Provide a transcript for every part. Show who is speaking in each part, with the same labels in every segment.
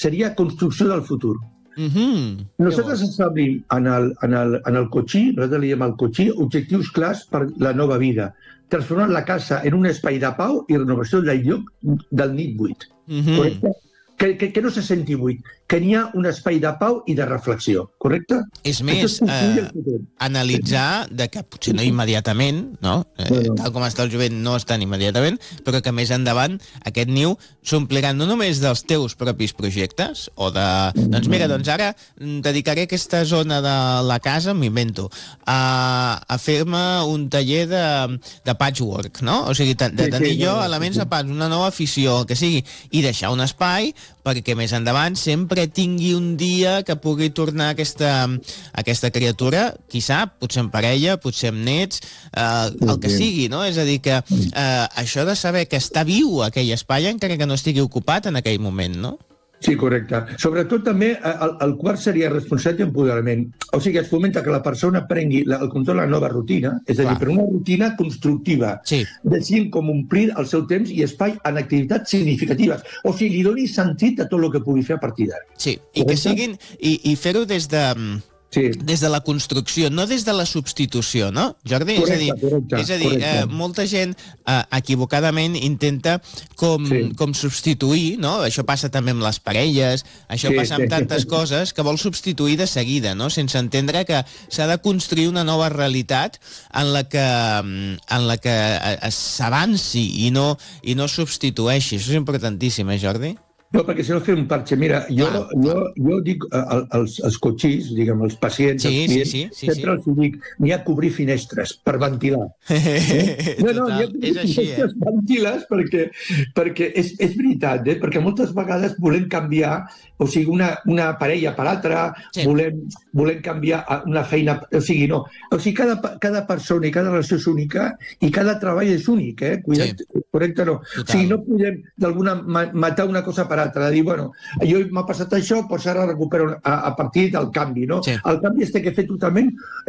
Speaker 1: seria construcció del futur. Nosaltres establim en el Cochí, nosaltres li diem al Cochí, objectius clars per la nova vida, transformant la casa en un espai de pau i renovació del lloc del nit buit. Correcte? Que no se senti buit, que n'hi ha un espai de pau i de reflexió, correcte?
Speaker 2: És més, analitzar de que potser no immediatament, no? Tal com està el jovent no estan immediatament, però que més endavant aquest niu s'omplirà no només dels teus propis projectes, o de... Doncs mira, ara dedicaré aquesta zona de la casa, m'invento, a fer-me un taller de patchwork, no? O sigui, de tenir jo elements de patch, una nova afició, que sigui, i deixar un espai perquè més endavant sempre tingui un dia que pugui tornar aquesta criatura, qui sap, potser en parella, potser amb nets, el que sigui, no? És a dir, que això de saber que està viu aquell espai encara que no estigui ocupat en aquell moment, no?
Speaker 1: Sí, correcte. Sobretot també el quart seria responsabilitat i empoderament. O sigui, es fomenta que la persona prengui el control de la nova rutina, és a dir, per una rutina constructiva, decidint com omplir el seu temps i espai en activitats significatives. O sigui, li doni sentit a tot el que pugui fer a partir d'ara.
Speaker 2: Sí, i que siguin... I fer-ho des de la construcció, no des de la substitució, no, Jordi? És a dir, molta gent equivocadament intenta com substituir, no? Això passa també amb les parelles, això passa amb tantes coses, que vol substituir de seguida, no? Sense entendre que s'ha de construir una nova realitat en la que s'avanci i no substitueixi. Això és importantíssim, Jordi?
Speaker 1: No, perquè si no fer un parche. Mira, jo dic als cotxís, diguem, als pacients, als clients, sempre els dic, n'hi ha que obrir finestres per ventilar. No, n'hi ha que obrir finestres ventiles perquè és veritat, perquè moltes vegades volem canviar, o sigui, una parella per altra, volem canviar una feina, o sigui, no. O sigui, cada persona i cada relació és única i cada treball és únic, cuida't, correcte no. O sigui, no podem d'alguna matar una cosa per altra, de dir, bueno, jo m'ha passat això, doncs ara recupero a partir del canvi, no? El canvi es té que fer totalment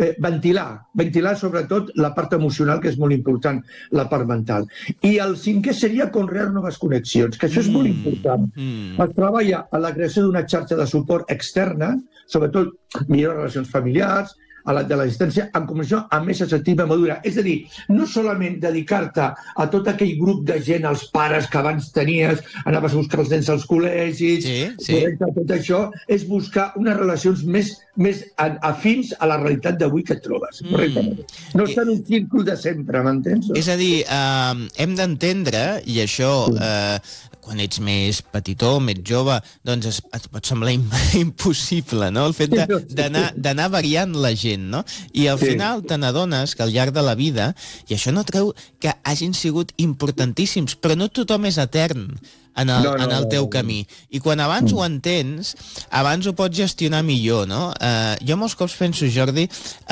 Speaker 1: ventilar sobretot la part emocional, que és molt important, la part mental. I el cinquè seria conrear noves connexions, que això és molt important. Es treballa a la creació d'una xarxa de suport externa, sobretot millor relacions familiars, de la distància, en comunicació amb més assertiva i madura. És a dir, no solament dedicar-te a tot aquell grup de gent, els pares que abans tenies, anaves a buscar els nens als col·legis, tot això, és buscar unes relacions més afins a la realitat d'avui que et trobes. No està en un círcul de sempre, m'entens?
Speaker 2: És a dir, hem d'entendre, i això... quan ets més petitó, més jove, doncs et pot semblar impossible, no? El fet d'anar variant la gent, no? I al final te n'adones que al llarg de la vida, i això no treu que hagin sigut importantíssims, però no tothom és etern en el teu camí. I quan abans ho entens, abans ho pots gestionar millor, no? Jo molts cops penso, Jordi,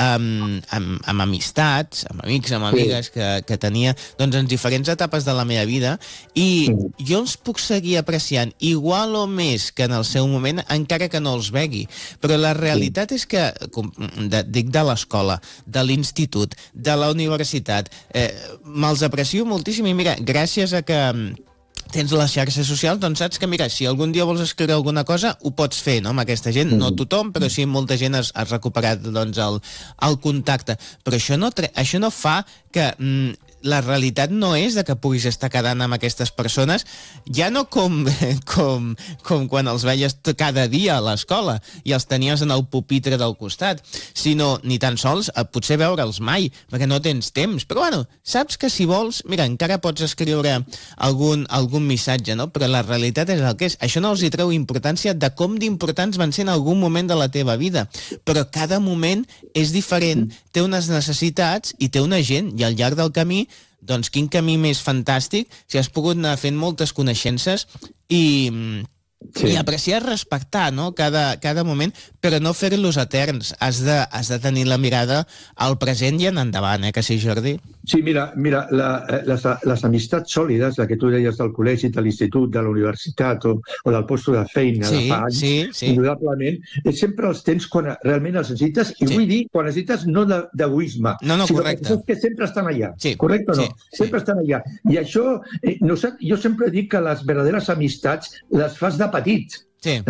Speaker 2: amb amistats, amb amics, amb amigues que tenia doncs, en diferents etapes de la meva vida, i jo els puc seguir apreciant igual o més que en el seu moment, encara que no els vegui. Però la realitat és que, dic de l'escola, de l'institut, de la universitat, me'ls aprecio moltíssim i mira, gràcies a que tens les xarxes socials, doncs saps que, mira, si algun dia vols escriure alguna cosa, ho pots fer, no?, amb aquesta gent. No tothom, però sí molta gent has recuperat doncs, el contacte. Però això no fa que... la realitat no és de que puguis estar quedant amb aquestes persones, ja no com quan els veies cada dia a l'escola i els tenies en el pupitre del costat, sinó ni tan sols potser veure'ls mai, perquè no tens temps. Però bueno, saps que si vols, mira, encara pots escriure algun missatge, no? Però la realitat és el que és. Això no els hi treu importància de com d'importants van ser en algun moment de la teva vida. Però cada moment és diferent, té unes necessitats i té una gent, i al llarg del camí doncs quin camí més fantàstic si has pogut anar fent moltes coneixences i apreciar, respectar, no? cada moment, però no fer-los eterns. Has de tenir la mirada al present i en endavant, que sí, Jordi?
Speaker 1: Sí, mira, les amistats sòlides, la que tu deies del col·legi, de l'institut, de la universitat o del lloc de feina de fa anys, indudablement, sempre els tens quan realment els necessites, i vull dir, quan necessites no d'egoisme,
Speaker 2: sinó correcte,
Speaker 1: que sempre estan allà, correcte o no? Sempre estan allà. I això, jo sempre dic que les verdaderes amistats les fas de petit.